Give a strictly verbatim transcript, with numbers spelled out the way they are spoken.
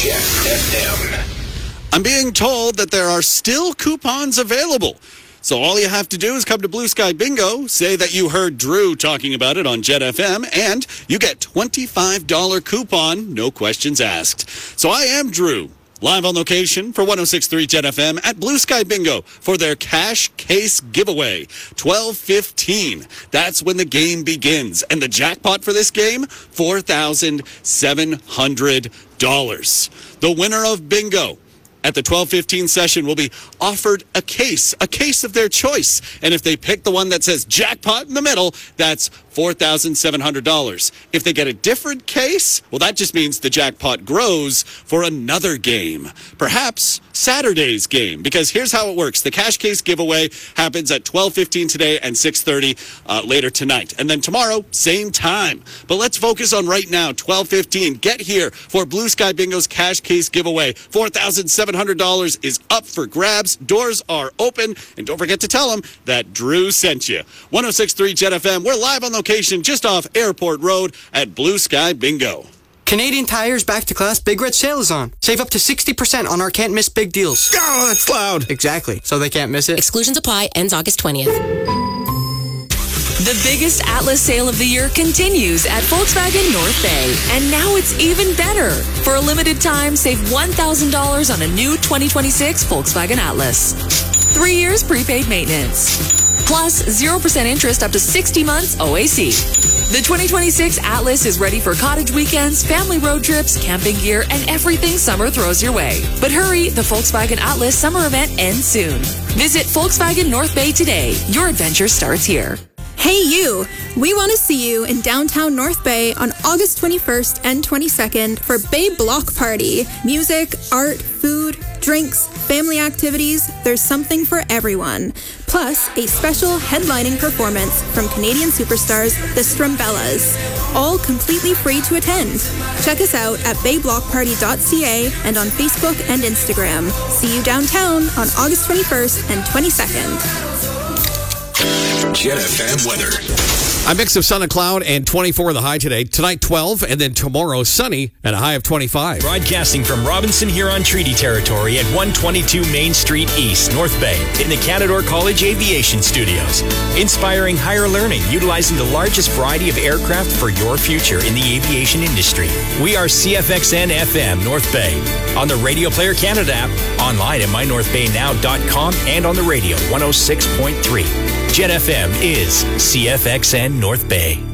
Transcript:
Jet F M. I'm being told that there are still coupons available. So all you have to do is come to Blue Sky Bingo, say that you heard Drew talking about it on Jet F M, and you get twenty-five dollars coupon, no questions asked. So I am Drew, live on location for one oh six point three Jet F M at Blue Sky Bingo for their cash case giveaway. twelve fifteen. That's when the game begins. And the jackpot for this game, four thousand seven hundred dollars. The winner of bingo at the twelve fifteen session will be offered a case, a case of their choice. And if they pick the one that says jackpot in the middle, that's four thousand seven hundred dollars. If they get a different case, well, that just means the jackpot grows for another game. Perhaps Saturday's game, because here's how it works. The cash case giveaway happens at twelve fifteen today and six thirty uh, later tonight. And then tomorrow, same time. But let's focus on right now, twelve fifteen. Get here for Blue Sky Bingo's cash case giveaway. four thousand seven hundred dollars is up for grabs. Doors are open. And don't forget to tell them that Drew sent you. one oh six point three Jet F M. We're live on location just off Airport Road at Blue Sky Bingo. Canadian Tire's Back to Class Big Red Sale is on. Save up to sixty percent on our can't miss big deals. Oh, that's loud. Exactly. So they can't miss it. Exclusions apply. Ends August twentieth. The biggest Atlas sale of the year continues at Volkswagen North Bay. And now it's even better. For a limited time, save one thousand dollars on a new twenty twenty-six Volkswagen Atlas. Three years prepaid maintenance. Plus zero percent interest up to sixty months O A C. The twenty twenty-six Atlas is ready for cottage weekends, family road trips, camping gear, and everything summer throws your way. But hurry, the Volkswagen Atlas summer event ends soon. Visit Volkswagen North Bay today. Your adventure starts here. Hey you! We want to see you in downtown North Bay on August twenty-first and twenty-second for Bay Block Party. Music, art, food, drinks, family activities, there's something for everyone. Plus, a special headlining performance from Canadian superstars, the Strumbellas. All completely free to attend. Check us out at bay block party dot c a and on Facebook and Instagram. See you downtown on August twenty-first and twenty-second. Jet F M weather. A mix of sun and cloud and twenty-four the high today. Tonight, twelve, and then tomorrow, sunny and a high of twenty-five. Broadcasting from Robinson Huron Treaty Territory at one twenty-two Main Street East, North Bay, in the Canadore College Aviation Studios. Inspiring higher learning, utilizing the largest variety of aircraft for your future in the aviation industry. We are C F X N F M North Bay. On the Radio Player Canada app, online at my north bay now dot com, and on the radio one oh six point three. Jet F M is C F X N North Bay.